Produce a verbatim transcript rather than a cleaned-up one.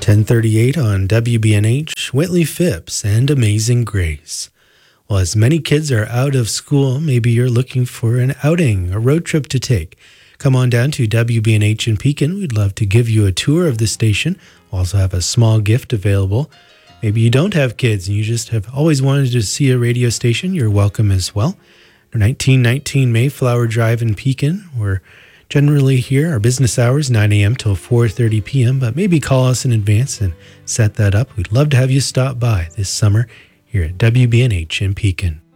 ten thirty-eight on W B N H, Whitley Phipps and Amazing Grace. Well, as many kids are out of school, maybe you're looking for an outing, a road trip to take. Come on down to W B N H in Pekin. We'd love to give you a tour of the station. We'll also have a small gift available. Maybe you don't have kids and you just have always wanted to see a radio station. You're welcome as well. nineteen nineteen Mayflower Drive in Pekin. We're generally here, our business hours, nine a.m. till four thirty p.m., but maybe call us in advance and set that up. We'd love to have you stop by this summer here at W B N H in Pekin.